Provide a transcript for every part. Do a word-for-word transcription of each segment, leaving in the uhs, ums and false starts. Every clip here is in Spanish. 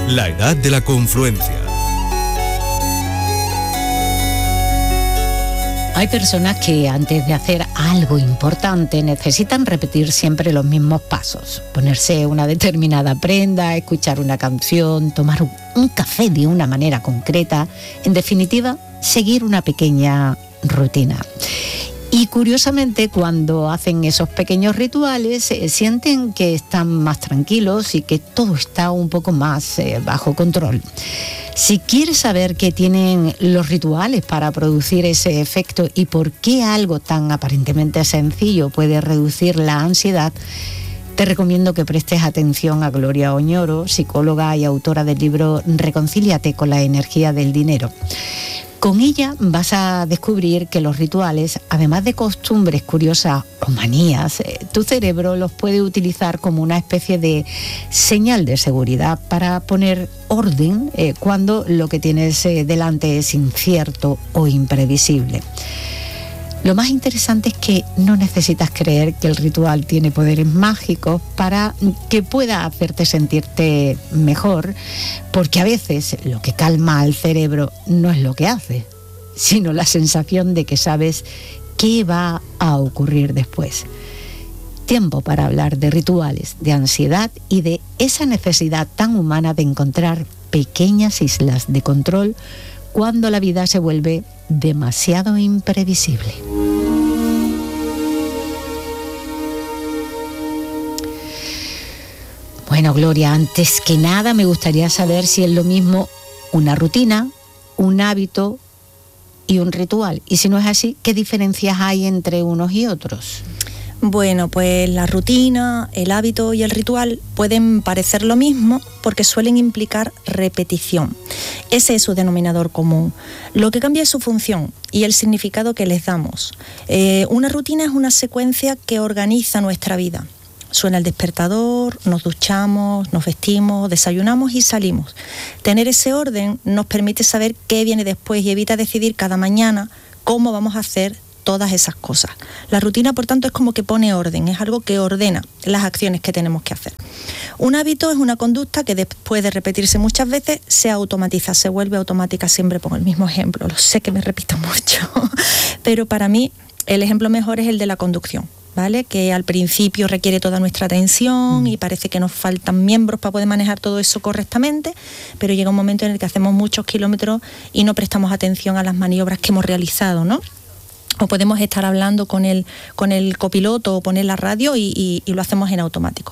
La edad de la confluencia. Hay personas que antes de hacer algo importante necesitan repetir siempre los mismos pasos. Ponerse una determinada prenda, escuchar una canción, tomar un café de una manera concreta. En definitiva, seguir una pequeña rutina. Y curiosamente, cuando hacen esos pequeños rituales, eh, sienten que están más tranquilos y que todo está un poco más eh, bajo control. Si quieres saber qué tienen los rituales para producir ese efecto y por qué algo tan aparentemente sencillo puede reducir la ansiedad, te recomiendo que prestes atención a Gloria Oñoro, psicóloga y autora del libro Reconcíliate con la energía del dinero. Con ella vas a descubrir que los rituales, además de costumbres curiosas o manías, eh, tu cerebro los puede utilizar como una especie de señal de seguridad para poner orden eh, cuando lo que tienes eh, delante es incierto o imprevisible. Lo más interesante es que no necesitas creer que el ritual tiene poderes mágicos para que pueda hacerte sentirte mejor, porque a veces lo que calma al cerebro no es lo que hace, sino la sensación de que sabes qué va a ocurrir después. Tiempo para hablar de rituales, de ansiedad y de esa necesidad tan humana de encontrar pequeñas islas de control cuando la vida se vuelve demasiado imprevisible. Bueno, Gloria, antes que nada me gustaría saber si es lo mismo una rutina, un hábito y un ritual. Y si no es así, ¿qué diferencias hay entre unos y otros? Bueno, pues la rutina, el hábito y el ritual pueden parecer lo mismo porque suelen implicar repetición. Ese es su denominador común. Lo que cambia es su función y el significado que les damos. Eh, una rutina es una secuencia que organiza nuestra vida. Suena el despertador, nos duchamos, nos vestimos, desayunamos y salimos. Tener ese orden nos permite saber qué viene después y evita decidir cada mañana cómo vamos a hacer todas esas cosas. La rutina, por tanto, es como que pone orden, es algo que ordena las acciones que tenemos que hacer. Un hábito es una conducta que después de repetirse muchas veces se automatiza, se vuelve automática. Siempre pongo el mismo ejemplo, lo sé que me repito mucho, pero para mí el ejemplo mejor es el de la conducción, ¿vale? Que al principio requiere toda nuestra atención y parece que nos faltan miembros para poder manejar todo eso correctamente, pero llega un momento en el que hacemos muchos kilómetros y no prestamos atención a las maniobras que hemos realizado, ¿no? O podemos estar hablando con el, con el copiloto o poner la radio y, y, y lo hacemos en automático.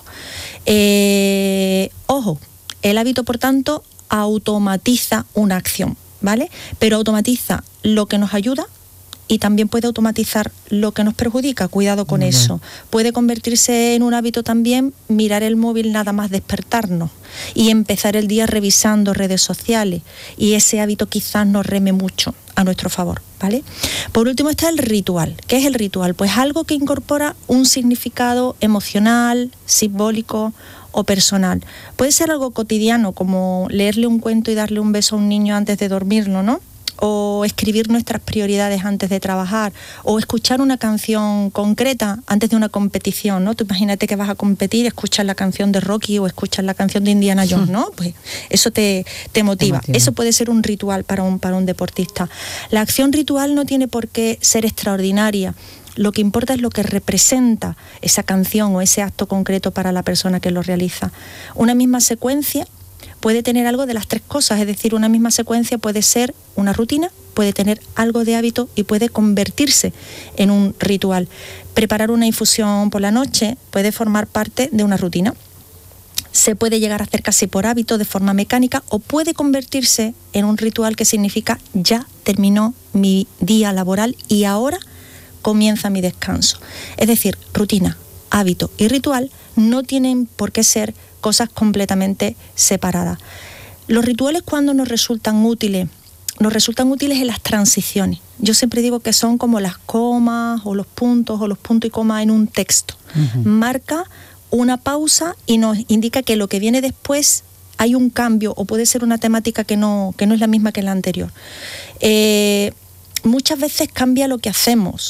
Eh, ojo, el hábito, por tanto, automatiza una acción, ¿vale? Pero automatiza lo que nos ayuda y también puede automatizar lo que nos perjudica. Cuidado con uh-huh. eso. Puede convertirse en un hábito también mirar el móvil nada más despertarnos y empezar el día revisando redes sociales, y ese hábito quizás nos reme mucho a nuestro favor, ¿vale? Por último está el ritual. ¿Qué es el ritual? Pues algo que incorpora un significado emocional, simbólico o personal. Puede ser algo cotidiano, como leerle un cuento y darle un beso a un niño antes de dormirlo, ¿no? O escribir nuestras prioridades antes de trabajar, o escuchar una canción concreta antes de una competición, ¿no? Tú imagínate que vas a competir, escuchas la canción de Rocky o escuchas la canción de Indiana Jones, ¿no? Pues eso te, te motiva. Te motiva. Eso puede ser un ritual para un, para un deportista. La acción ritual no tiene por qué ser extraordinaria. Lo que importa es lo que representa esa canción o ese acto concreto para la persona que lo realiza. Una misma secuencia puede tener algo de las tres cosas, es decir, una misma secuencia puede ser una rutina, puede tener algo de hábito y puede convertirse en un ritual. Preparar una infusión por la noche puede formar parte de una rutina. Se puede llegar a hacer casi por hábito, de forma mecánica, o puede convertirse en un ritual que significa ya terminó mi día laboral y ahora comienza mi descanso. Es decir, rutina, hábito y ritual no tienen por qué ser cosas completamente separadas. Los rituales, cuando nos resultan útiles, nos resultan útiles en las transiciones. Yo siempre digo que son como las comas o los puntos o los puntos y comas en un texto. Uh-huh. Marca una pausa y nos indica que lo que viene después hay un cambio, o puede ser una temática que no, que no es la misma que la anterior. Eh, muchas veces cambia lo que hacemos,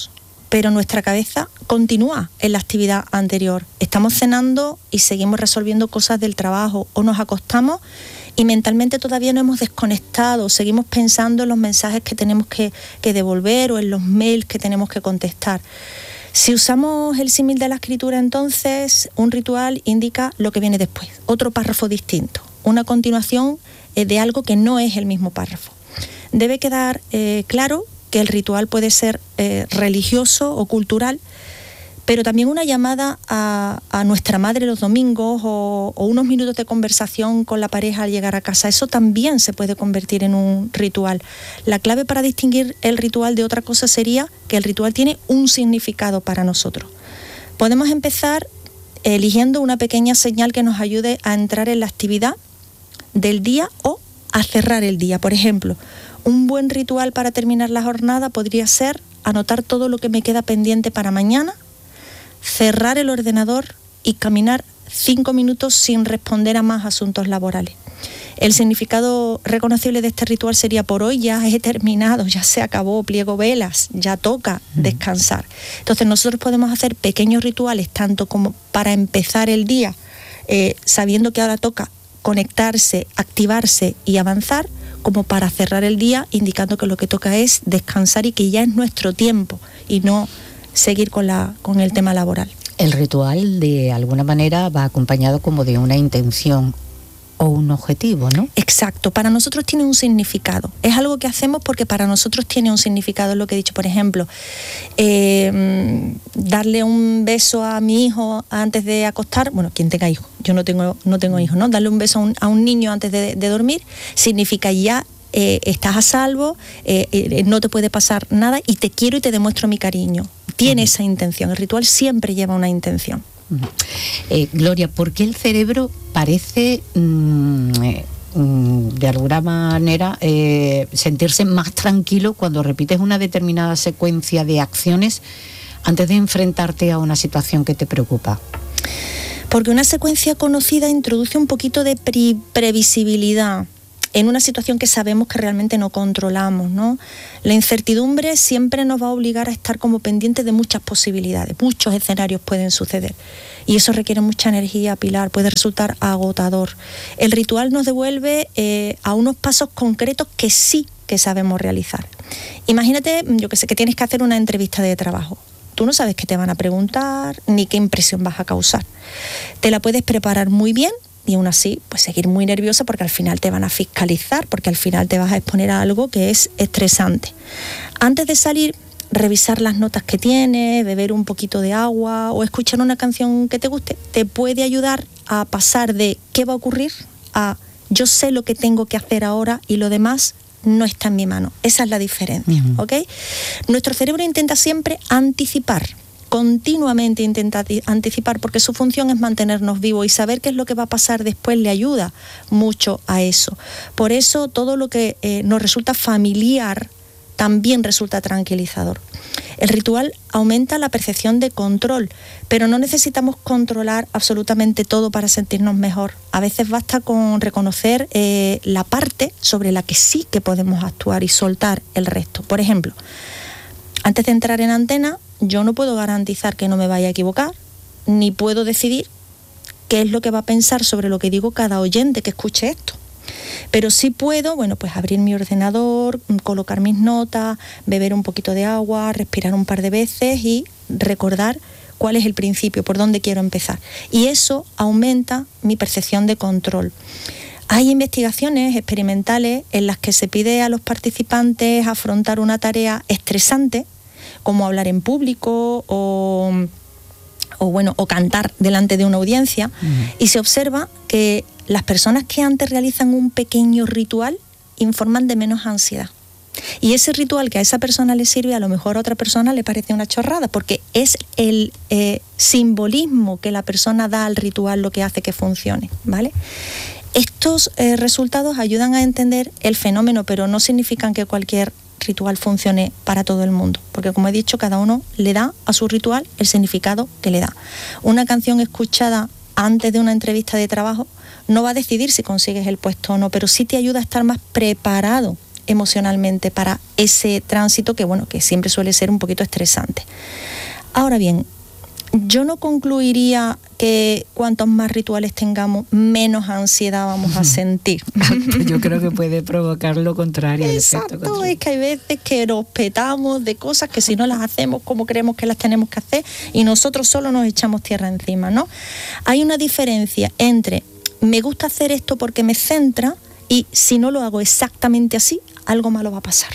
pero nuestra cabeza continúa en la actividad anterior. Estamos cenando y seguimos resolviendo cosas del trabajo, o nos acostamos y mentalmente todavía no hemos desconectado, seguimos pensando en los mensajes que tenemos que, que devolver o en los mails que tenemos que contestar. Si usamos el símil de la escritura, entonces un ritual indica lo que viene después, otro párrafo distinto, una continuación de algo que no es el mismo párrafo. Debe quedar eh, claro que el ritual puede ser eh, religioso o cultural, pero también una llamada a, a nuestra madre los domingos o, o unos minutos de conversación con la pareja al llegar a casa. Eso también se puede convertir en un ritual. La clave para distinguir el ritual de otra cosa sería que el ritual tiene un significado para nosotros. Podemos empezar eligiendo una pequeña señal que nos ayude a entrar en la actividad del día o a cerrar el día. Por ejemplo, un buen ritual para terminar la jornada podría ser anotar todo lo que me queda pendiente para mañana, cerrar el ordenador y caminar cinco minutos sin responder a más asuntos laborales. El significado reconocible de este ritual sería: por hoy ya he terminado, ya se acabó, pliego velas, ya toca descansar. Entonces nosotros podemos hacer pequeños rituales, tanto como para empezar el día, eh, sabiendo que ahora toca conectarse, activarse y avanzar, como para cerrar el día, indicando que lo que toca es descansar y que ya es nuestro tiempo y no seguir con, la, con el tema laboral. El ritual de alguna manera va acompañado como de una intención o un objetivo, ¿no? Exacto, para nosotros tiene un significado. Es algo que hacemos porque para nosotros tiene un significado, es lo que he dicho. Por ejemplo, eh, darle un beso a mi hijo antes de acostar, bueno, quien tenga hijos, yo no tengo, no tengo hijos, ¿no? Darle un beso a un, a un niño antes de, de dormir significa ya eh, estás a salvo, eh, eh, no te puede pasar nada y te quiero y te demuestro mi cariño. Tiene esa intención, el ritual siempre lleva una intención. Eh, Gloria, ¿por qué el cerebro parece mmm, eh, mmm, de alguna manera eh, sentirse más tranquilo cuando repites una determinada secuencia de acciones antes de enfrentarte a una situación que te preocupa? Porque una secuencia conocida introduce un poquito de pre- previsibilidad en una situación que sabemos que realmente no controlamos, ¿no? La incertidumbre siempre nos va a obligar a estar como pendientes de muchas posibilidades, muchos escenarios pueden suceder y eso requiere mucha energía, Pilar, puede resultar agotador. El ritual nos devuelve eh, a unos pasos concretos que sí que sabemos realizar. Imagínate, yo que sé, que tienes que hacer una entrevista de trabajo. Tú no sabes qué te van a preguntar ni qué impresión vas a causar. Te la puedes preparar muy bien y aún así, pues seguir muy nerviosa porque al final te van a fiscalizar, porque al final te vas a exponer a algo que es estresante. Antes de salir, revisar las notas que tienes, beber un poquito de agua o escuchar una canción que te guste, te puede ayudar a pasar de qué va a ocurrir a yo sé lo que tengo que hacer ahora y lo demás no está en mi mano. Esa es la diferencia, uh-huh. ¿ok? Nuestro cerebro intenta siempre anticipar, continuamente intenta anticipar porque su función es mantenernos vivos y saber qué es lo que va a pasar después le ayuda mucho a eso. Por eso todo lo que eh, nos resulta familiar también resulta tranquilizador. El ritual aumenta la percepción de control, pero no necesitamos controlar absolutamente todo para sentirnos mejor. A veces basta con reconocer eh, la parte sobre la que sí que podemos actuar y soltar el resto. Por ejemplo, antes de entrar en antena, yo no puedo garantizar que no me vaya a equivocar, ni puedo decidir qué es lo que va a pensar sobre lo que digo cada oyente que escuche esto. Pero sí puedo, bueno, pues abrir mi ordenador, colocar mis notas, beber un poquito de agua, respirar un par de veces y recordar cuál es el principio, por dónde quiero empezar. Y eso aumenta mi percepción de control. Hay investigaciones experimentales en las que se pide a los participantes afrontar una tarea estresante, como hablar en público o, o, bueno, o cantar delante de una audiencia, uh-huh. y se observa que las personas que antes realizan un pequeño ritual informan de menos ansiedad. Y ese ritual que a esa persona le sirve, a lo mejor a otra persona le parece una chorrada, porque es el eh, simbolismo que la persona da al ritual lo que hace que funcione, ¿vale? Estos eh, resultados ayudan a entender el fenómeno, pero no significan que cualquier ritual funcione para todo el mundo, porque como he dicho, cada uno le da a su ritual el significado que le da. Una canción escuchada antes de una entrevista de trabajo no va a decidir si consigues el puesto o no, pero sí te ayuda a estar más preparado emocionalmente para ese tránsito que, bueno, que siempre suele ser un poquito estresante. Ahora bien, yo no concluiría que cuantos más rituales tengamos, menos ansiedad vamos a sentir. Yo creo que puede provocar lo contrario. Exacto, contrario. Es que hay veces que nos petamos de cosas que si no las hacemos como creemos que las tenemos que hacer y nosotros solo nos echamos tierra encima, ¿no? Hay una diferencia entre me gusta hacer esto porque me centra y si no lo hago exactamente así, algo malo va a pasar.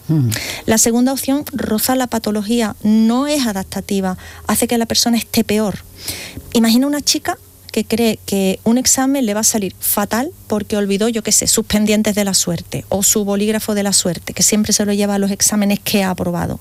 La segunda opción, rozar la patología, no es adaptativa, hace que la persona esté peor. Imagina una chica que cree que un examen le va a salir fatal porque olvidó, yo qué sé, sus pendientes de la suerte o su bolígrafo de la suerte, que siempre se lo lleva a los exámenes que ha aprobado.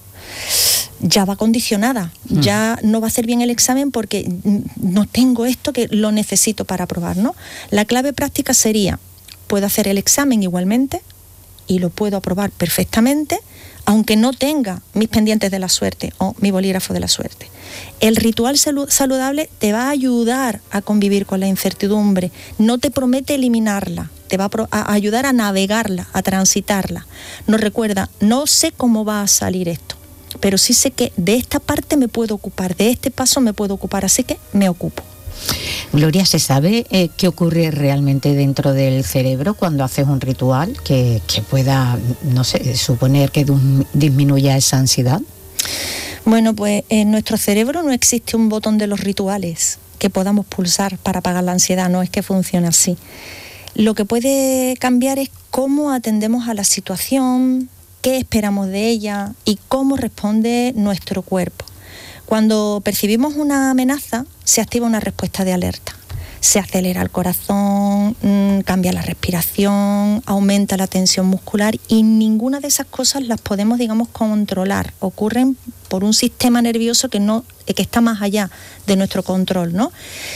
Ya va condicionada, mm. ya no va a hacer bien el examen porque no tengo esto que lo necesito para aprobar, ¿no? La clave práctica sería, puedo hacer el examen igualmente, y lo puedo aprobar perfectamente, aunque no tenga mis pendientes de la suerte o mi bolígrafo de la suerte. El ritual saludable te va a ayudar a convivir con la incertidumbre, no te promete eliminarla, te va a ayudar a navegarla, a transitarla. Nos recuerda, no sé cómo va a salir esto, pero sí sé que de esta parte me puedo ocupar, de este paso me puedo ocupar, así que me ocupo. Gloria, ¿se sabe eh, qué ocurre realmente dentro del cerebro cuando haces un ritual que, que pueda, no sé, suponer que disminuya esa ansiedad? Bueno, pues en nuestro cerebro no existe un botón de los rituales que podamos pulsar para apagar la ansiedad, no es que funcione así. Lo que puede cambiar es cómo atendemos a la situación, qué esperamos de ella y cómo responde nuestro cuerpo. Cuando percibimos una amenaza, se activa una respuesta de alerta. Se acelera el corazón, mmm, cambia la respiración, aumenta la tensión muscular y ninguna de esas cosas las podemos, digamos, controlar. Ocurren por un sistema nervioso que, no, que está más allá de nuestro control, ¿no?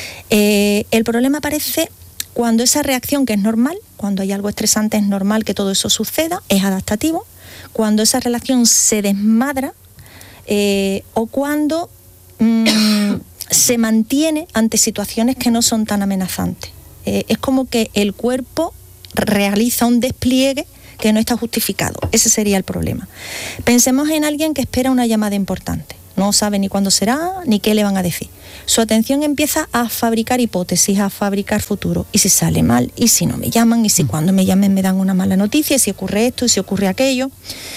Eh, el problema aparece cuando esa reacción, que es normal, cuando hay algo estresante es normal que todo eso suceda, es adaptativo. Cuando esa relación se desmadra, Eh, o cuando mmm, se mantiene ante situaciones que no son tan amenazantes. Eh, es como que el cuerpo realiza un despliegue que no está justificado. Ese sería el problema. Pensemos en alguien que espera una llamada importante. No sabe ni cuándo será, ni qué le van a decir. Su atención empieza a fabricar hipótesis, a fabricar futuro. ¿Y si sale mal? ¿Y si no me llaman? ¿Y si cuando me llamen me dan una mala noticia? ¿Y si ocurre esto? ¿Y si ocurre aquello?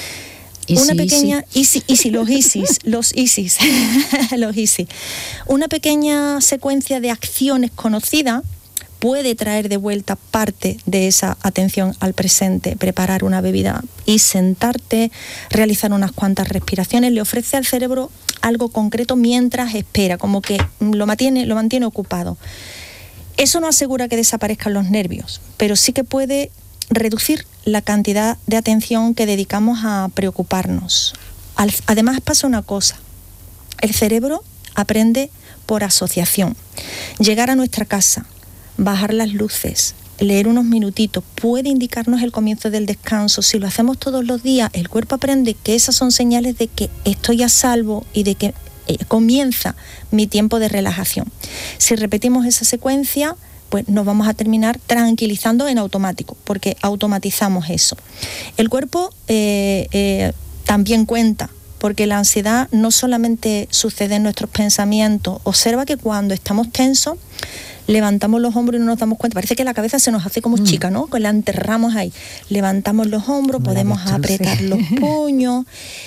¿Y una si, pequeña y si, y si los ISIS, los ISIS, los ISIS. Una pequeña secuencia de acciones conocidas puede traer de vuelta parte de esa atención al presente. Preparar una bebida y sentarte, realizar unas cuantas respiraciones, le ofrece al cerebro algo concreto mientras espera, como que lo mantiene, lo mantiene ocupado. Eso no asegura que desaparezcan los nervios, pero sí que puede reducir la cantidad de atención que dedicamos a preocuparnos. Además pasa una cosa, el cerebro aprende por asociación. Llegar a nuestra casa, bajar las luces, leer unos minutitos, puede indicarnos el comienzo del descanso. Si lo hacemos todos los días, el cuerpo aprende que esas son señales de que estoy a salvo y de que eh, comienza mi tiempo de relajación. Si repetimos esa secuencia, pues nos vamos a terminar tranquilizando en automático, porque automatizamos eso. El cuerpo eh, eh, también cuenta, porque la ansiedad no solamente sucede en nuestros pensamientos. Observa que cuando estamos tensos, levantamos los hombros y no nos damos cuenta. Parece que la cabeza se nos hace como mm. chica, ¿no? Que la enterramos ahí. Levantamos los hombros, como podemos apretar los puños.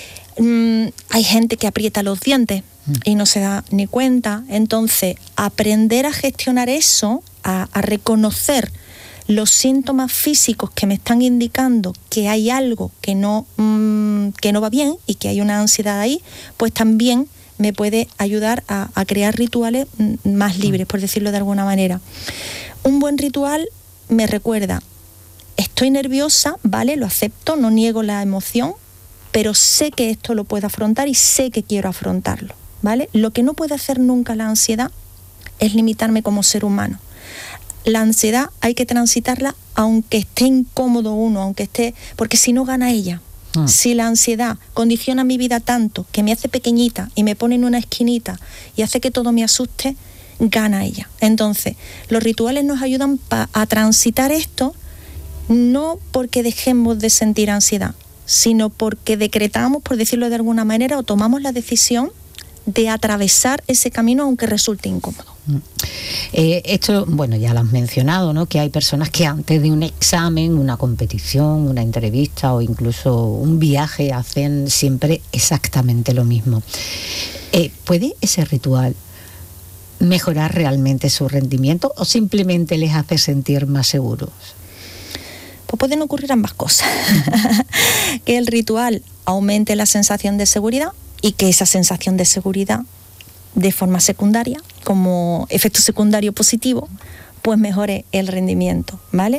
Mm, hay gente que aprieta los dientes mm. y no se da ni cuenta. Entonces, aprender a gestionar eso, a, a reconocer los síntomas físicos que me están indicando que hay algo que no, mmm, que no va bien y que hay una ansiedad ahí, pues también me puede ayudar a, a crear rituales más libres, por decirlo de alguna manera. Un buen ritual me recuerda, estoy nerviosa, vale, lo acepto, no niego la emoción, pero sé que esto lo puedo afrontar y sé que quiero afrontarlo, ¿vale? Lo que no puede hacer nunca la ansiedad es limitarme como ser humano. La ansiedad hay que transitarla aunque esté incómodo uno, aunque esté, porque si no gana ella. Ah. Si la ansiedad condiciona mi vida tanto que me hace pequeñita y me pone en una esquinita y hace que todo me asuste, gana ella. Entonces, los rituales nos ayudan pa- a transitar esto no porque dejemos de sentir ansiedad, sino porque decretamos, por decirlo de alguna manera, o tomamos la decisión de atravesar ese camino aunque resulte incómodo. Eh, esto, bueno, ya lo has mencionado, ¿no? Que hay personas que antes de un examen, una competición, una entrevista o incluso un viaje hacen siempre exactamente lo mismo. Eh, ¿Puede ese ritual mejorar realmente su rendimiento o simplemente les hace sentir más seguros? Pues pueden ocurrir ambas cosas. Que el ritual aumente la sensación de seguridad y que esa sensación de seguridad, de forma secundaria, como efecto secundario positivo, pues mejore el rendimiento, ¿vale?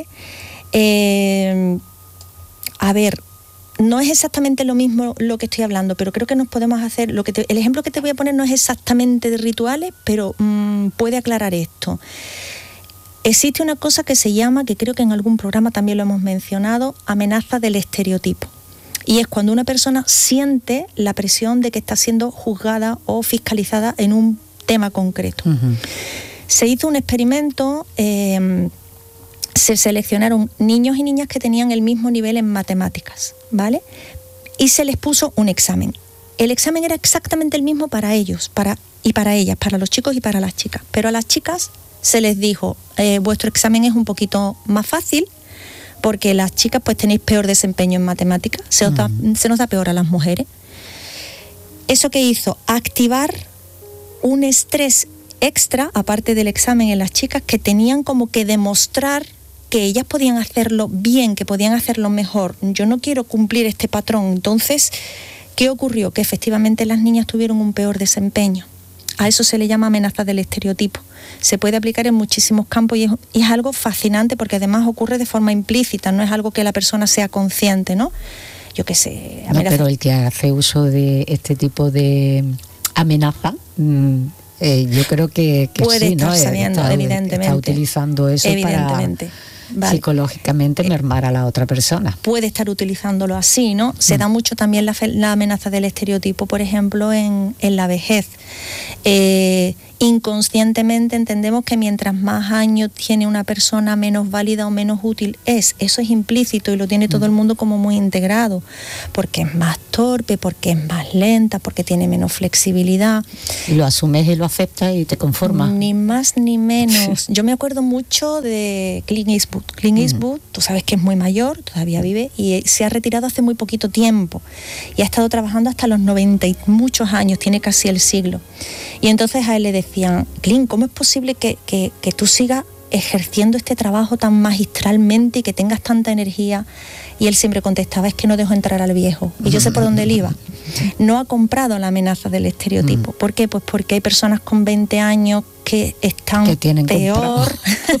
Eh, a ver, no es exactamente lo mismo lo que estoy hablando, pero creo que nos podemos hacer, lo que te, el ejemplo que te voy a poner no es exactamente de rituales, pero mmm, puede aclarar esto. Existe una cosa que se llama, que creo que en algún programa también lo hemos mencionado, amenaza del estereotipo. Y es cuando una persona siente la presión de que está siendo juzgada o fiscalizada en un tema concreto. Uh-huh. Se hizo un experimento, eh, se seleccionaron niños y niñas que tenían el mismo nivel en matemáticas, ¿vale? Y se les puso un examen. El examen era exactamente el mismo para ellos para, y para ellas, para los chicos y para las chicas. Pero a las chicas se les dijo, eh, vuestro examen es un poquito más fácil, porque las chicas pues tenéis peor desempeño en matemáticas, se os da, mm. se nos da peor a las mujeres. ¿Eso qué hizo? Activar un estrés extra, aparte del examen en las chicas, que tenían como que demostrar que ellas podían hacerlo bien, que podían hacerlo mejor. Yo no quiero cumplir este patrón. Entonces, ¿qué ocurrió? Que efectivamente las niñas tuvieron un peor desempeño. A eso se le llama amenaza del estereotipo. Se puede aplicar en muchísimos campos y es, y es algo fascinante porque además ocurre de forma implícita, no es algo que la persona sea consciente, ¿no? Yo qué sé. No, pero el que hace uso de este tipo de amenaza, mmm, eh, yo creo que, que puede sí, estar ¿no? sabiendo, está, evidentemente. Está utilizando eso evidentemente. para... Vale. Psicológicamente mermar a la otra persona. Puede estar utilizándolo así, ¿no? Se mm. da mucho también la, la amenaza del estereotipo, por ejemplo, en, en la vejez. Eh, inconscientemente entendemos que mientras más años tiene una persona, menos válida o menos útil es. Eso es implícito y lo tiene todo mm. el mundo como muy integrado, porque es más torpe, porque es más lenta, porque tiene menos flexibilidad. Y lo asumes y lo aceptas y te conformas. Ni más ni menos. Yo me acuerdo mucho de Clint Eastwood. Clint Eastwood, tú sabes que es muy mayor, todavía vive, y se ha retirado hace muy poquito tiempo. Y ha estado trabajando hasta los noventa y muchos años, tiene casi el siglo. Y entonces a él le decían, Clint, ¿cómo es posible que, que, que tú sigas ejerciendo este trabajo tan magistralmente y que tengas tanta energía? Y él siempre contestaba, es que no dejo entrar al viejo. Y yo sé por dónde él iba. No ha comprado la amenaza del estereotipo. ¿Por qué? Pues porque hay personas con veinte años que están que tienen peor,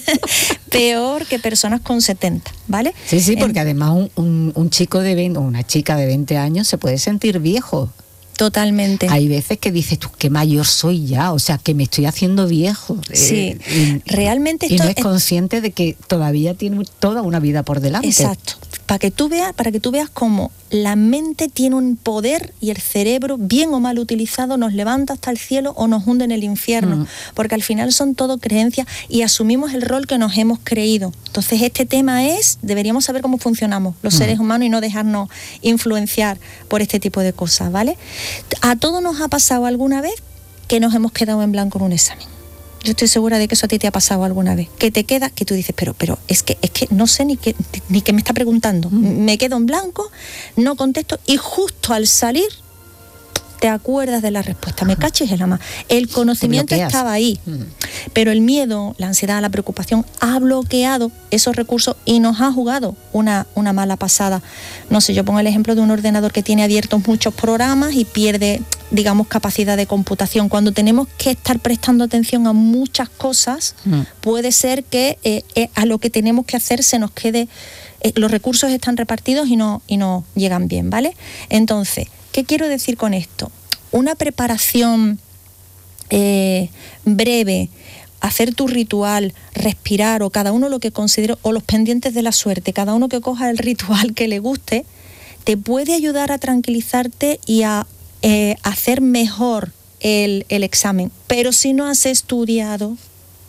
peor que personas con setenta, ¿vale? Sí, sí, porque en... además un, un, un chico de veinte o una chica de veinte años se puede sentir viejo. Totalmente. Hay veces que dices tú, qué mayor soy ya, o sea, que me estoy haciendo viejo. Sí, eh, y, realmente esto y no es consciente de que todavía tiene toda una vida por delante. Exacto. Para que tú veas, para que tú veas cómo la mente tiene un poder y el cerebro, bien o mal utilizado, nos levanta hasta el cielo o nos hunde en el infierno, mm. porque al final son todo creencias y asumimos el rol que nos hemos creído. Entonces este tema es, deberíamos saber cómo funcionamos los mm. seres humanos y no dejarnos influenciar por este tipo de cosas, ¿vale? A todos nos ha pasado alguna vez que nos hemos quedado en blanco en un examen. Yo estoy segura de que eso a ti te ha pasado alguna vez. Que te queda, que tú dices, pero, pero es que, es que no sé ni qué, ni qué me está preguntando. Mm. Me quedo en blanco, no contesto y justo al salir te acuerdas de la respuesta. Me caches en la mano. El conocimiento estaba ahí, mm. pero el miedo, la ansiedad, la preocupación ha bloqueado esos recursos y nos ha jugado una, una mala pasada. No sé, yo pongo el ejemplo de un ordenador que tiene abiertos muchos programas y pierde, digamos, capacidad de computación. Cuando tenemos que estar prestando atención a muchas cosas, mm. puede ser que eh, eh, a lo que tenemos que hacer se nos quede, eh, los recursos están repartidos y no, y no llegan bien, ¿vale? Entonces, ¿qué quiero decir con esto? Una preparación eh, breve, hacer tu ritual, respirar o cada uno lo que considere, o los pendientes de la suerte, cada uno que coja el ritual que le guste, te puede ayudar a tranquilizarte y a eh, hacer mejor el, el examen. Pero si no has estudiado,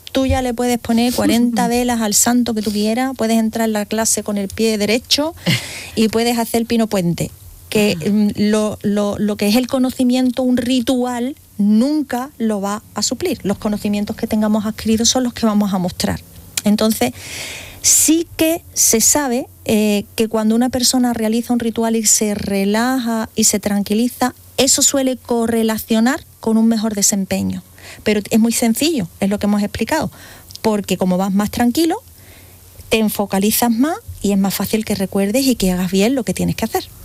Tú ya le puedes poner cuarenta velas al santo que tú quieras, puedes entrar en la clase con el pie derecho y puedes hacer el pino puente. Que lo, lo, lo que es el conocimiento, un ritual, nunca lo va a suplir. Los conocimientos que tengamos adquiridos son los que vamos a mostrar. Entonces, sí que se sabe eh, que cuando una persona realiza un ritual y se relaja y se tranquiliza, eso suele correlacionar con un mejor desempeño. Pero es muy sencillo, es lo que hemos explicado, porque como vas más tranquilo, te enfocalizas más y es más fácil que recuerdes y que hagas bien lo que tienes que hacer.